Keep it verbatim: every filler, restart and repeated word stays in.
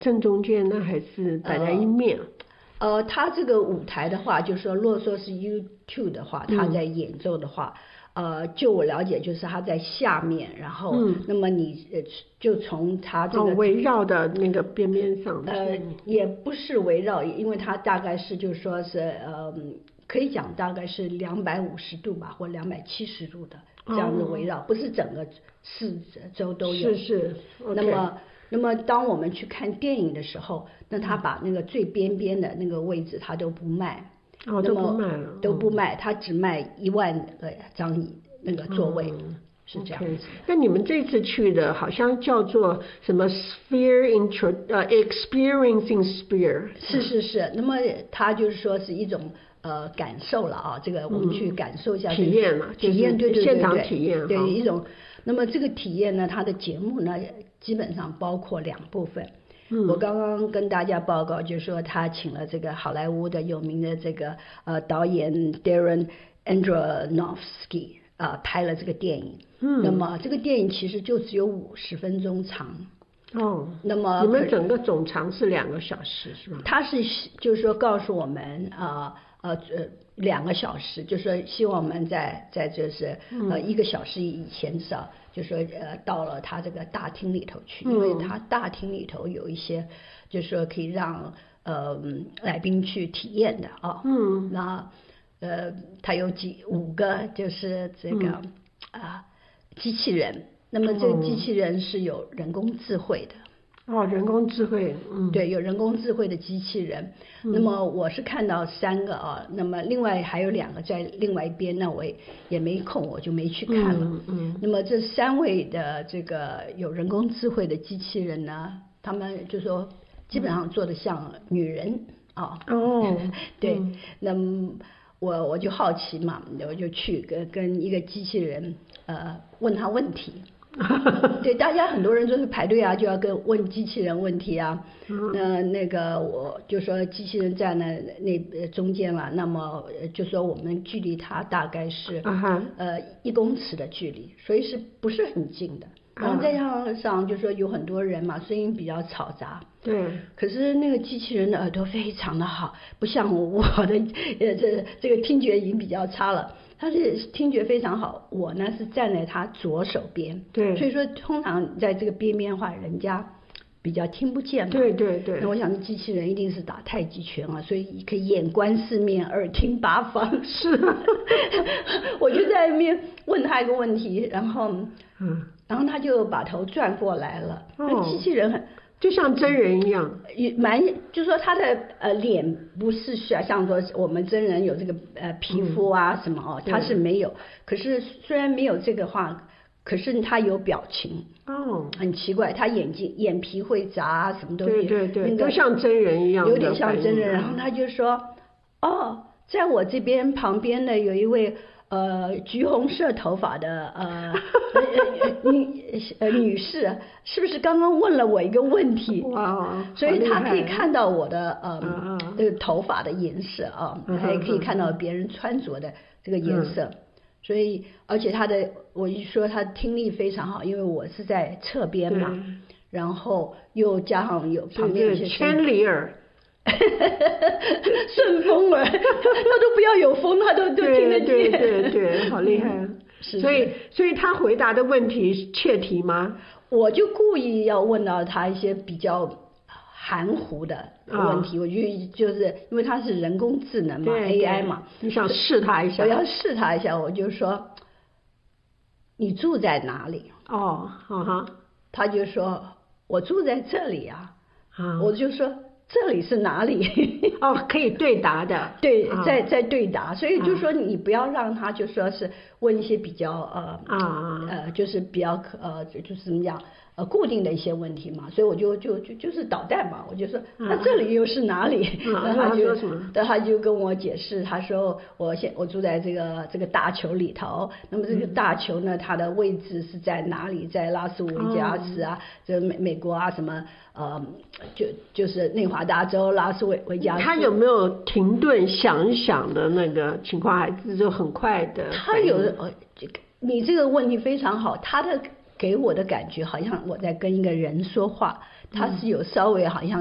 正中间呢，还是摆在一面？ 呃，呃他这个舞台的话，就是说，如果说是 YouTube 的话，他在演奏的话。嗯呃，就我了解，就是他在下面，然后，嗯、那么你呃，就从他这个围绕的那个边边上， 呃，也不是围绕，因为它大概是就是说是呃，可以讲大概是两百五十度吧，或两百七十度的这样子围绕，哦、不是整个四周都有。 是是。 那么，那么当我们去看电影的时候，那他把那个最边边的那个位置他都不卖。 哦，都不卖了， 都不卖，他只卖一万个张椅那个座位，嗯、是这样子。Okay. 那你们这次去的好像叫做什么 Sphere Intro 呃 Experiencing Sphere？ 是是是，那么它就是说是一种呃感受了啊，这个我们去感受一下、 嗯、体验嘛， 体验对对对对， 现场体验对一种。那么这个体验呢，它的节目呢基本上包括两部分。嗯、我刚刚跟大家报告，就是说他请了这个好莱坞的有名的这个呃导演 Darren Aronofsky 啊、呃、拍了这个电影。嗯，那么这个电影其实就只有五十分钟长。 哦， 那么你们整个总长是两个小时是吧？ 他是就是说告诉我们啊呃呃两个小时，就是说希望我们在在就是呃一个小时以前至少。就说呃到了他这个大厅里头去，因为他大厅里头有一些，就是说可以让呃来宾去体验的啊。嗯。那呃他有几五个就是这个啊、嗯呃、机器人，那么这个机器人是有人工智慧的。 哦，人工智慧，嗯， 对，有人工智慧的机器人。嗯、那么我是看到三个啊，那么另外还有两个在另外一边，那我也也没空，我就没去看了。嗯。嗯那么这三位的这个有人工智慧的机器人呢，他们就说基本上做的像女人啊。 哦。 对， 嗯、 那么我我就好奇嘛，我就去跟跟一个机器人呃问他问题。对，大家很多人就是排队啊，就要跟问机器人问题啊。那、呃、那个我就说机器人站在那那中间了，那么就说我们距离它大概是、uh-huh. 呃一公尺的距离，所以是不是很近的？然后再加上就说有很多人嘛，声音比较嘈杂。 对。 可是那个机器人的耳朵非常的好，不像我的呃这这个听觉已经比较差了。他是听觉非常好，我呢是站在他左手边， 对， 所以说通常在这个边边的话，人家比较听不见嘛。 对对对。 那我想机器人一定是打太极拳啊，所以可以眼观四面，耳听八方。 是。 我就在那边问他一个问题，然后，嗯，然后他就把头转过来了。哦。机器人很。 就像真人一样， 也蛮，就是说他的呃脸不是像说我们真人有这个呃皮肤啊什么哦，他、嗯、是没有。可是虽然没有这个话，可是他有表情。 哦。 很奇怪，他眼睛眼皮会眨，什么都对对对， 那个、 都像真人一样， 有点像真人。然后他就说，哦，在我这边旁边呢有一位。呃，橘红色头发的呃女呃女士，是不是刚刚问了我一个问题？ 哇， 所以她可以看到我的呃这个头发的颜色啊，还可以看到别人穿着的这个颜色。嗯、所以，而且她的，我一说她听力非常好，因为我是在侧边嘛，然后又加上有旁边一些千里耳。 顺风耳，他都不要有风，他都都听得见。 对对对对，好厉害。是。所以所以他回答的问题是切题吗？ 我就故意要问到他一些比较含糊的问题，哦、我觉得就是因为他是人工智能嘛 ，A I 嘛， 你想试他一下？ 我要试他一下，我就说你住在哪里？ 哦，哈哈， 他就说我住在这里啊， 啊我就说。这里是哪里？ 哦，可以对答的。 对，在在对答，所以就说你不要让他就说是问一些比较呃啊呃就是比较呃就是怎么讲呃固定的一些问题嘛，所以我就就就就是捣蛋嘛，我就说那这里又是哪里？ 然后他就然后他就跟我解释，他说我现我住在这个这个大球里头，那么这个大球呢，它的位置是在哪里？在拉斯维加斯啊，这美美国啊什么。呃，就就是内华达州拉斯维维加斯。 他有没有停顿想一想的那个情况，还是就很快的？ 他有呃，这个你这个问题非常好，他的给我的感觉好像我在跟一个人说话，他是有稍微好像